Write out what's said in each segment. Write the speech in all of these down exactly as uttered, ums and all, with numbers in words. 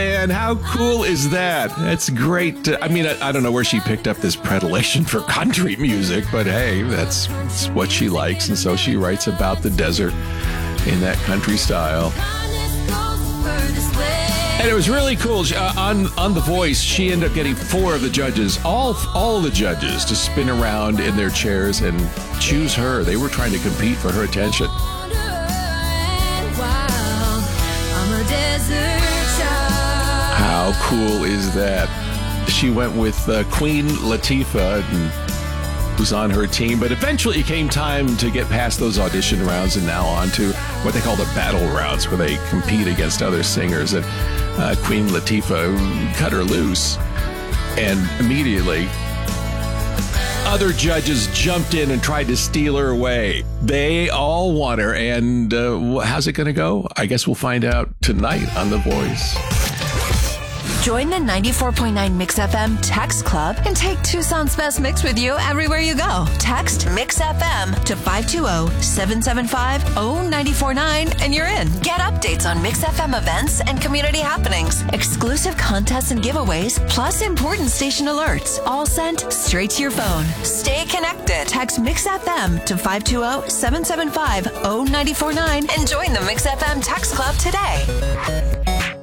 man. How cool is that? That's great. I mean, I, I don't know where she picked up this predilection for country music, but hey, that's, that's what she likes. And so she writes about the desert in that country style. And it was really cool. Uh, on on The Voice, she ended up getting four of the judges, all all the judges, to spin around in their chairs and choose her. They were trying to compete for her attention. How cool is that? She went with uh, Queen Latifah, and, who's on her team, but eventually it came time to get past those audition rounds and now on to what they call the battle rounds, where they compete against other singers. And uh, Queen Latifah cut her loose, and immediately other judges jumped in and tried to steal her away. They all want her, and uh, how's it going to go? I guess we'll find out tonight on The Voice. Join the ninety-four point nine Mix F M Text Club and take Tucson's best mix with you everywhere you go. Text Mix F M to five two zero, seven seven five, zero nine four nine and you're in. Get updates on Mix F M events and community happenings, exclusive contests and giveaways, plus important station alerts, all sent straight to your phone. Stay connected. Text Mix F M to five two zero, seven seven five, zero nine four nine and join the Mix F M Text Club today.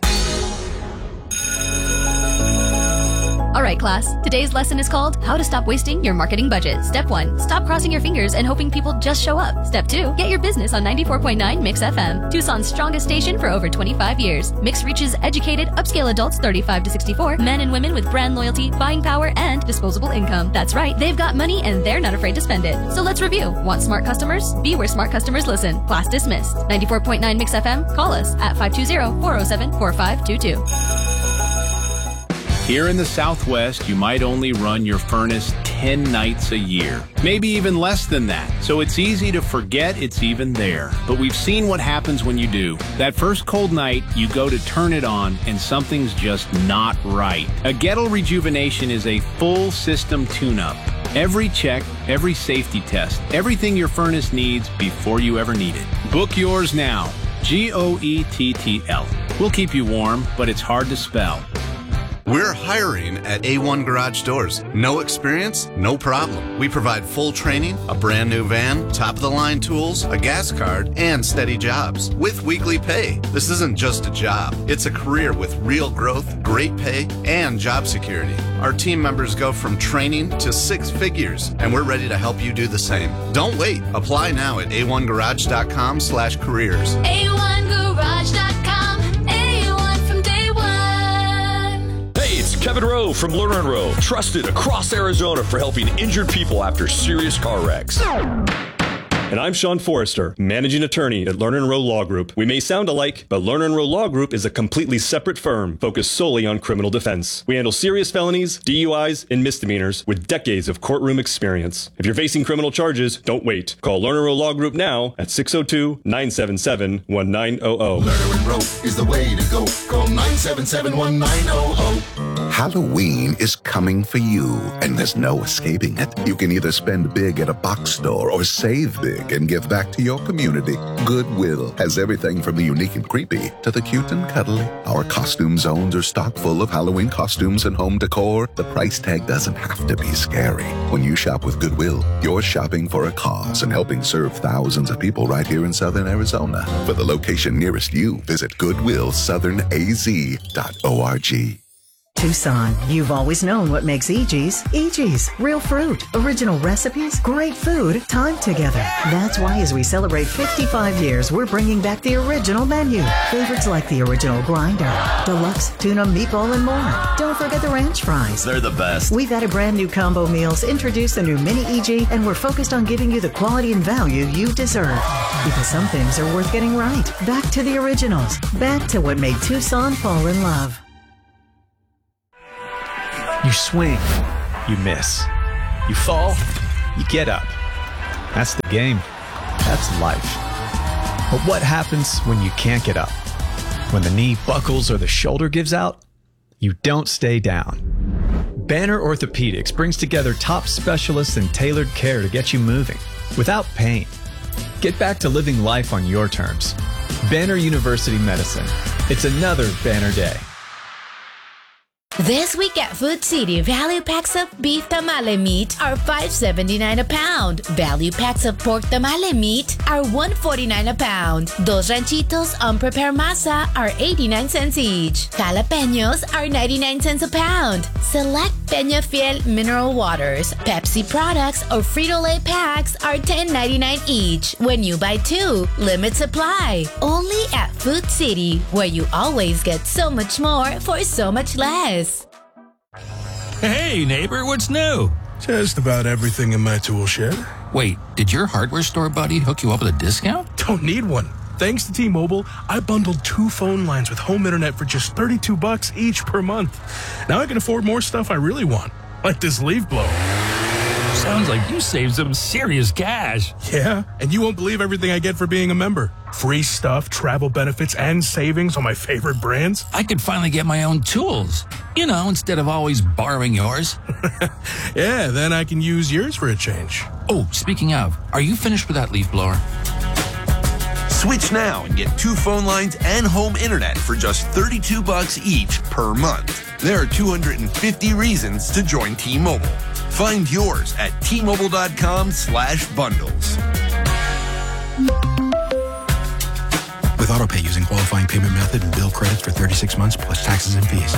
All right, class. Today's lesson is called How to Stop Wasting Your Marketing Budget. Step one, stop crossing your fingers and hoping people just show up. Step two, get your business on ninety-four point nine Mix F M, Tucson's strongest station for over twenty-five years. Mix reaches educated, upscale adults thirty-five to sixty-four, men and women with brand loyalty, buying power, and disposable income. That's right, they've got money and they're not afraid to spend it. So let's review. Want smart customers? Be where smart customers listen. Class dismissed. ninety-four point nine Mix F M. Call us at five two zero, four zero seven, four five two two. Here in the Southwest, you might only run your furnace ten nights a year, maybe even less than that. So it's easy to forget it's even there. But we've seen what happens when you do. That first cold night, you go to turn it on and something's just not right. A Gettle Rejuvenation is a full system tune-up. Every check, every safety test, everything your furnace needs before you ever need it. Book yours now. G O E T T L. We'll keep you warm, but it's hard to spell. We're hiring at A one Garage Doors. No experience? No problem. We provide full training, a brand new van, top-of-the-line tools, a gas card, and steady jobs with weekly pay. This isn't just a job. It's a career with real growth, great pay, and job security. Our team members go from training to six figures, and we're ready to help you do the same. Don't wait. Apply now at A one garage dot com slash careers. A one garage dot com. A one from day one. It's Kevin Rowe from Lerner and Rowe, trusted across Arizona for helping injured people after serious car wrecks. And I'm Sean Forrester, managing attorney at Lerner and Rowe Law Group. We may sound alike, but Lerner and Rowe Law Group is a completely separate firm focused solely on criminal defense. We handle serious felonies, D U Is, and misdemeanors with decades of courtroom experience. If you're facing criminal charges, don't wait. Call Lerner and Rowe Law Group now at six oh two, nine seven seven, one nine zero zero. Lerner and Rowe is the way to go. Call nine seven seven, one nine zero zero. Halloween is coming for you, and there's no escaping it. You can either spend big at a box store or save big and give back to your community. Goodwill has everything from the unique and creepy to the cute and cuddly. Our costume zones are stocked full of Halloween costumes and home decor. The price tag doesn't have to be scary. When you shop with Goodwill, you're shopping for a cause and helping serve thousands of people right here in Southern Arizona. For the location nearest you, visit goodwill southern a z dot org. Tucson, you've always known what makes E G's, E G's. Real fruit, original recipes, great food, time together. That's why as we celebrate fifty-five years, we're bringing back the original menu. Favorites like the original grinder, deluxe tuna meatball, and more. Don't forget the ranch fries. They're the best. We've added brand new combo meals, introduced the new mini E G, and we're focused on giving you the quality and value you deserve. Because some things are worth getting right. Back to the originals. Back to what made Tucson fall in love. You swing, you miss. You fall, you get up. That's the game. That's life. But what happens when you can't get up? When the knee buckles or the shoulder gives out? You don't stay down. Banner Orthopedics brings together top specialists in tailored care to get you moving without pain. Get back to living life on your terms. Banner University Medicine. It's another Banner Day. This week at Food City, value packs of beef tamale meat are five seventy-nine a pound. Value packs of pork tamale meat are one forty-nine a pound. Dos Ranchitos unprepared masa are eighty-nine cents each. Jalapenos are ninety-nine cents a pound. Select Peña Fiel mineral waters, Pepsi products, or Frito-Lay packs are ten ninety-nine each. When you buy two, limit supply. Only at Food City, where you always get so much more for so much less. Hey, neighbor, what's new? Just about everything in my tool shed. Wait, did your hardware store buddy hook you up with a discount? Don't need one. Thanks to T-Mobile, I bundled two phone lines with home internet for just thirty-two bucks each per month. Now I can afford more stuff I really want, like this leaf blower. Sounds like you saved some serious cash. Yeah, and you won't believe everything I get for being a member. Free stuff, travel benefits, and savings on my favorite brands. I could finally get my own tools. You know, instead of always borrowing yours. Yeah, then I can use yours for a change. Oh, speaking of, are you finished with that leaf blower? Switch now and get two phone lines and home internet for just thirty-two bucks each per month. There are two hundred fifty reasons to join T-Mobile. Find yours at T-Mobile.com slash bundles. With AutoPay using qualifying payment method and bill credits for thirty-six months plus taxes and fees.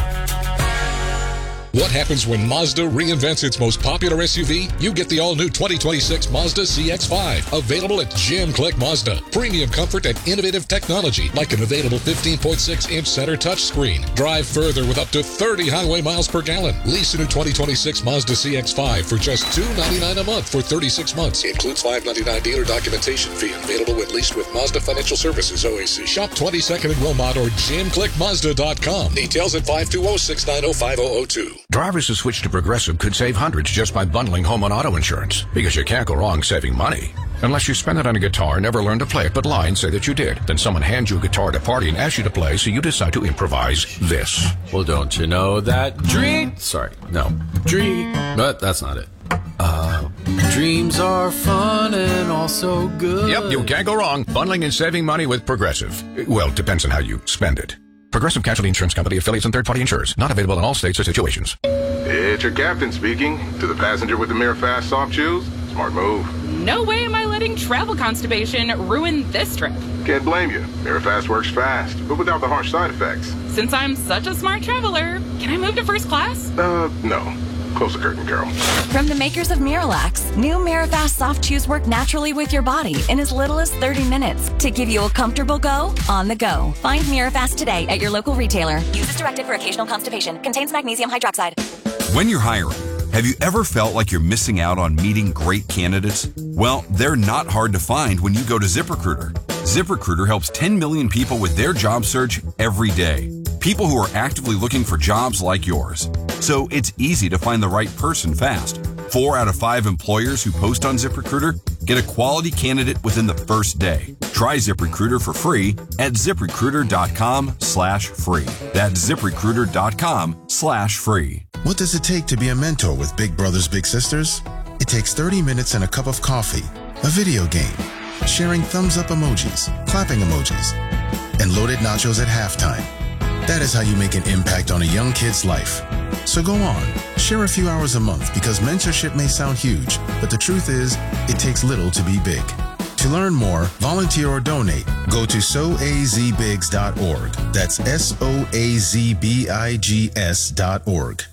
What happens when Mazda reinvents its most popular S U V? You get the all-new twenty twenty-six Mazda C X five, available at Jim Click Mazda. Premium comfort and innovative technology, like an available fifteen point six inch center touchscreen. Drive further with up to thirty highway miles per gallon. Lease a new twenty twenty-six Mazda C X five for just two ninety-nine a month for thirty-six months. Includes five ninety-nine dealer documentation fee. Available when leased with Mazda Financial Services, O A C. Shop twenty-second and Wilmot or jim click mazda dot com. Details at five two zero, six nine zero, five zero zero two. Drivers who switch to Progressive could save hundreds just by bundling home and auto insurance, because you can't go wrong saving money. Unless you spend it on a guitar, never learn to play it, but lie and say that you did. Then someone hands you a guitar at a party and asks you to play, so you decide to improvise this. Well, don't you know that dream... Sorry, no. Dream... But that's not it. Uh, dreams are fun and also good. Yep, you can't go wrong. Bundling and saving money with Progressive. Well, it depends on how you spend it. Progressive Casualty Insurance Company, affiliates, and third-party insurers. Not available in all states or situations. It's your captain speaking. To the passenger with the Mirror Fast soft shoes, smart move. No way am I letting travel constipation ruin this trip. Can't blame you. Mirror Fast works fast, but without the harsh side effects. Since I'm such a smart traveler, can I move to first class? Uh, no. Close the curtain, girl. From the makers of Miralax, new Mirafast soft chews work naturally with your body in as little as thirty minutes to give you a comfortable go on the go. Find Mirafast today at your local retailer. Use as directed for occasional constipation. Contains magnesium hydroxide. When you're hiring, have you ever felt like you're missing out on meeting great candidates? Well, they're not hard to find when you go to ZipRecruiter. ZipRecruiter helps ten million people with their job search every day. People who are actively looking for jobs like yours. So it's easy to find the right person fast. Four out of five employers who post on ZipRecruiter get a quality candidate within the first day. Try ZipRecruiter for free at ZipRecruiter.com slash free. That's ZipRecruiter.com slash free. What does it take to be a mentor with Big Brothers Big Sisters? It takes thirty minutes and a cup of coffee, a video game, sharing thumbs up emojis, clapping emojis, and loaded nachos at halftime. That is how you make an impact on a young kid's life. So go on, share a few hours a month, because mentorship may sound huge, but the truth is, it takes little to be big. To learn more, volunteer or donate, go to so a z bigs dot org. That's S O A Z B I G S dot org.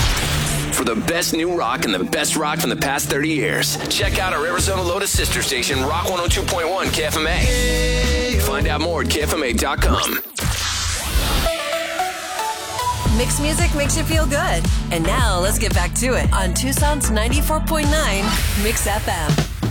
For the best new rock and the best rock from the past thirty years, check out our Arizona Lotus sister station, Rock one oh two point one K F M A. Find out more at K F M A dot com. Mixed music makes you feel good. And now let's get back to it on Tucson's ninety-four point nine Mix F M.